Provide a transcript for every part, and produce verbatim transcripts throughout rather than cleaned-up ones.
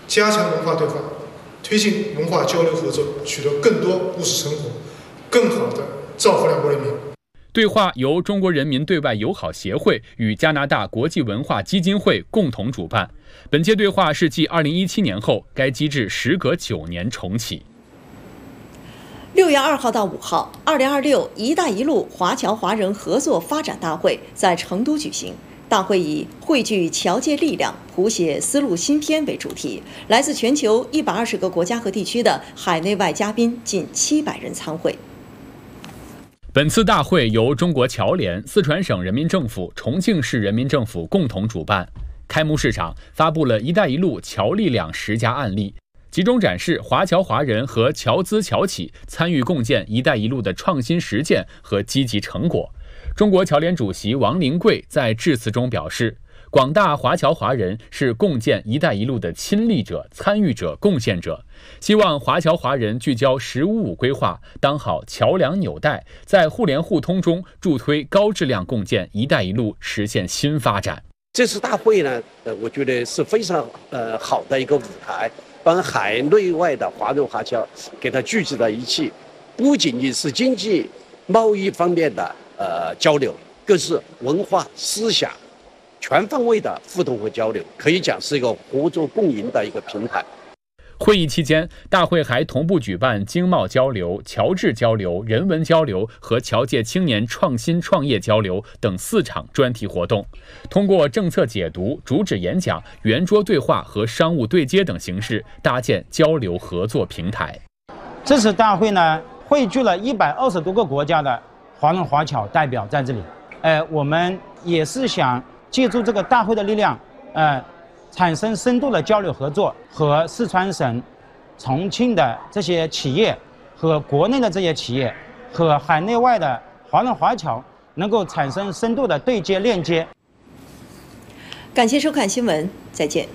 加强文化对话，推进文化交流合作，取得更多务实成果，更好地造福两国人民。 对话由中国人民对外友好协会与加拿大国际文化基金会共同主办。本届对话是继二零一七年后，该机制时隔九年重启。 六月二号到五号，二零二六“一带一路”华侨华人合作发展大会在成都举行。大会以汇聚侨界力量，谱写丝路新篇为主题，来自全球一百二十个国家和地区的海内外嘉宾近七百人参会。 本次大会由中国侨联、四川省人民政府、重庆市人民政府共同主办。开幕式上发布了“一带一路”侨力量十佳案例，集中展示华侨华人和侨资侨企参与共建“一带一路”的创新实践和积极成果。中国侨联主席王灵桂在致辞中表示，广大华侨华人是共建“一带一路”的亲历者、参与者、贡献者，希望华侨华人聚焦“十五五”规划，当好桥梁纽带，在互联互通中助推高质量共建“一带一路”实现新发展。 这次大会呢，呃，我觉得是非常呃好的一个舞台，把海内外的华人华侨给它聚集在一起，不仅仅是经济贸易方面的呃交流，更是文化思想全方位的互动和交流，可以讲是一个合作共赢的一个平台。 会议期间，大会还同步举办经贸交流、侨志交流、人文交流和侨界青年创新创业交流等四场专题活动，通过政策解读、主旨演讲、圆桌对话和商务对接等形式，搭建交流合作平台。 这次大会呢，汇聚了一百二十多个国家的华人华侨代表在这里。呃，我们也是想借助这个大会的力量，呃。产生深度的交流合作，和四川省、重庆的这些企业和国内的这些企业和海内外的华人华侨能够产生深度的对接链接。 感谢收看新闻，再见。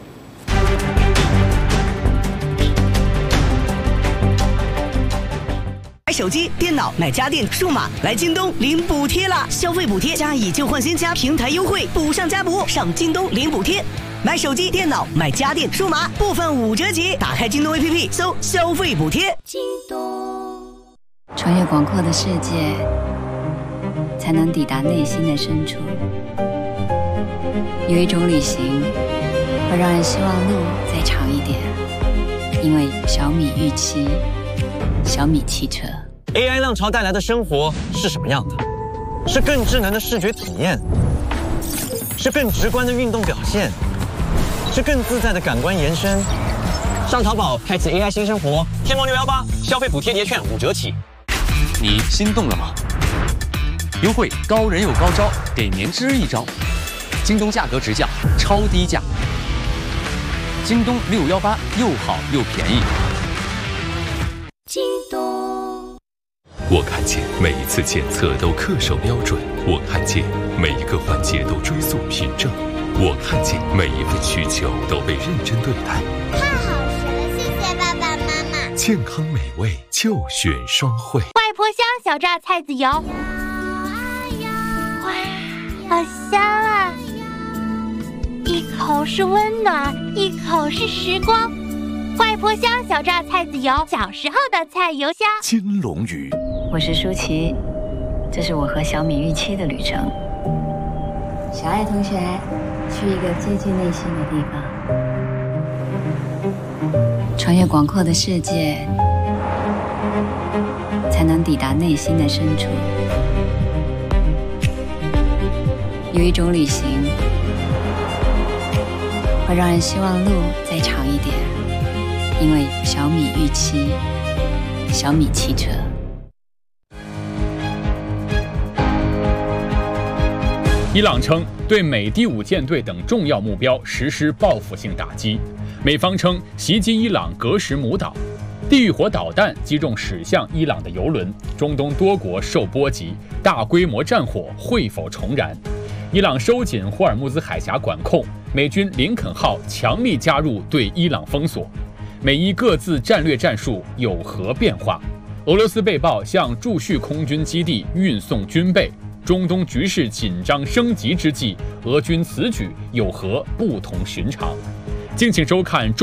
买手机、电脑、买家电、数码，来京东领补贴啦！消费补贴加以旧换新加平台优惠，补上加补，上京东领补贴。买手机、电脑、买家电、数码，部分五折起。打开京东 A P P， 搜消费补贴。京东， 穿越广阔的世界，才能抵达内心的深处。有一种旅行，会让人希望路再长一点，因为小米预期，小米汽车。 A I 浪潮带来的生活是什么样的？是更智能的视觉体验，是更直观的运动表现。是更自在的感官延伸。上淘宝开启 A I 新生活，天猫六幺八消费补贴叠券五折起。 你心动了吗？优惠高人有高招，给年轻人一招。京东价格直降，超低价。京东六幺八又好又便宜。 京东。 我看见每一次检测都恪守标准，我看见每一个环节都追溯凭证。我看见每一份需求都被认真对待， 太好吃了，谢谢爸爸妈妈。 健康美味就选双汇。 外婆香小榨菜籽油，哇，好香啊！一口是温暖，一口是时光。外婆香小榨菜籽油，小时候的菜油香。 金龙鱼， 我是舒淇，这是我和小米预期的旅程。小爱同学。去一个接近内心的地方，穿越广阔的世界，才能抵达内心的深处。有一种旅行，会让人希望路再长一点，因为小米预期，小米汽车。 伊朗称对美第五舰队等重要目标实施报复性打击，美方称袭击伊朗隔时母岛，地狱火导弹击中驶向伊朗的油轮，中东多国受波及，大规模战火会否重燃？伊朗收紧霍尔木兹海峡管控，美军林肯号强力加入对伊朗封锁，美伊各自战略战术有何变化？俄罗斯被曝向驻叙空军基地运送军备。中东局势紧张升级之际，俄军此举有何不同寻常？敬请收看。